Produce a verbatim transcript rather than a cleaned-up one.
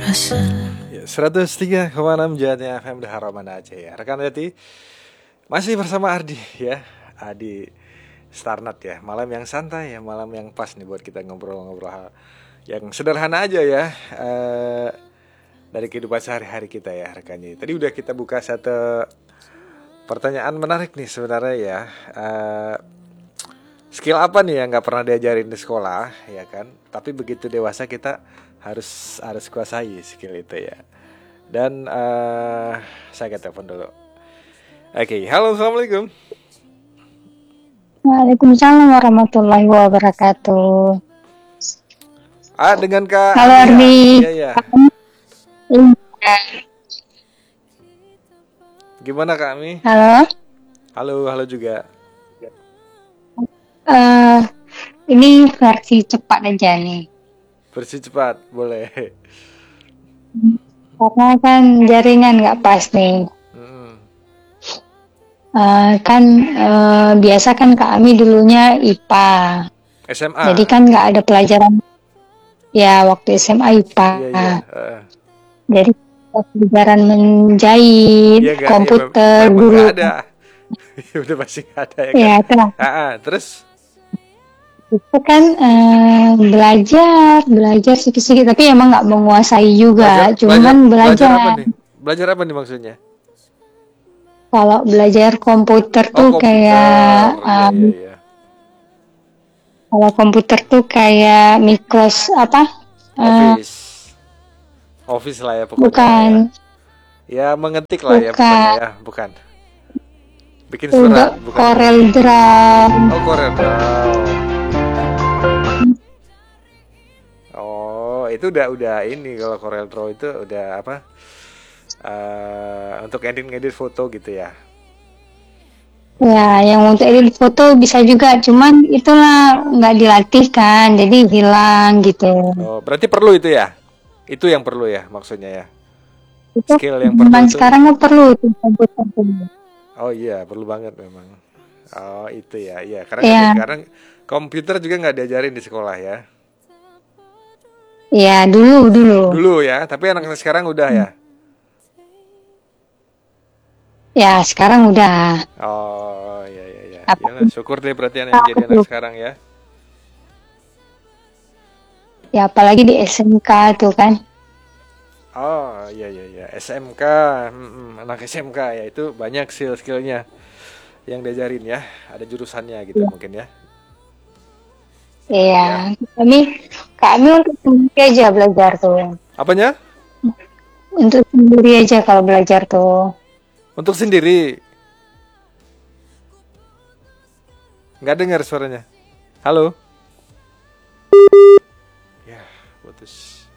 Ya, seratus tiga koma enam Jatnya F M Dahara Mana Aceh ya. Rekan Jati masih bersama Ardi ya. Adi Starnat ya. Malam yang santai ya, malam yang pas nih buat kita ngobrol-ngobrol hal yang sederhana aja ya. Uh, dari kehidupan sehari-hari kita ya rekannya. Tadi udah kita buka satu pertanyaan menarik nih sebenarnya ya. Uh, skill apa nih yang nggak pernah diajarin di sekolah ya kan? Tapi begitu dewasa kita harus harus kuasai skill itu ya. Dan uh, saya ke telepon dulu. Oke, okay. Halo, assalamualaikum. Waalaikumsalam warahmatullahi wabarakatuh. Ah, dengan Kak Halo Ardi. Iya ya. Gimana Kak Ami? Halo. Halo, halo juga. Uh, ini versi cepat aja nih. Versi cepat, boleh. Karena kan jaringan nggak pas nih. Hmm. Uh, kan uh, biasa kan Kak Ami dulunya I P A. S M A. Jadi kan nggak ada pelajaran. Ya waktu S M A I P A. Iya iya. Uh. Jadi pelajaran menjahit, ya, gak, komputer, ya, guru. Gak ada. Udah pasti gak ada ya kan. Ya, itu. Ah, ah, terus? Itu kan uh, belajar, belajar sedikit-sedikit, tapi emang nggak menguasai juga, belajar, cuman belajar. Belajar apa nih? Belajar apa nih maksudnya? Kalau belajar komputer oh, tuh komputer. kayak, um, iya, iya, iya. Kalau komputer tuh kayak Microsoft apa? Office, uh, Office lah ya pokoknya. Bukan. Ya, ya mengetik lah bukan. ya pokoknya ya, bukan. Bikin surat, bukan. Corel Draw. Oh, Corel Draw. Oh, itu udah udah ini kalau Corel Draw itu udah apa? Uh, untuk edit-edit foto gitu ya. Ya, yang untuk edit foto bisa juga, cuman itulah nggak dilatih kan, jadi hilang gitu. Oh, berarti perlu itu ya? Itu yang perlu ya maksudnya ya? Itu skill yang perlu itu. Sekarang nggak perlu tuh komputer tuh. Oh iya, perlu banget memang. Oh itu ya, iya. Karena ya. sekarang komputer juga nggak diajarin di sekolah ya? Iya, dulu dulu. Dulu ya, tapi anak sekarang udah ya? Ya, sekarang udah. Oh iya iya iya. Apa? Ya, syukur deh berarti yang jadi anak sekarang ya. Ya, apalagi di S M K tuh kan. Oh iya iya iya, S M K, hmm, anak S M K ya itu banyak skill-skillnya yang diajarin ya, ada jurusannya gitu ya. Mungkin ya. Iya, ya. Kami kami untuk sendiri aja belajar tuh. Apanya? Untuk sendiri aja kalau belajar tuh. Untuk sendiri. Nggak dengar suaranya. Halo. Ya, putus.